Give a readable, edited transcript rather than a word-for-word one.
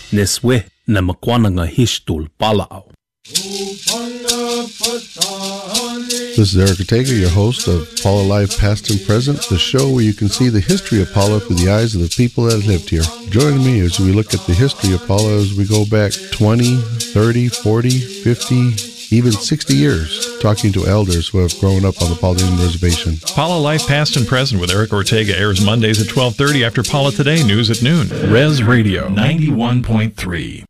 Neswe na makwananga hishtul palao. This is Eric Ortega, your host of Paula Live Past and Present, the show where you can see the history of Paula through the eyes of the people that lived here. Join me as we look at the history of Paula as we go back 20, 30, 40, 50, even 60 years, talking to elders who have grown up on the Paula Indian Reservation. Paula Life Past and Present with Eric Ortega airs Mondays at 12:30 after Paula Today News at noon. Res Radio 91.3.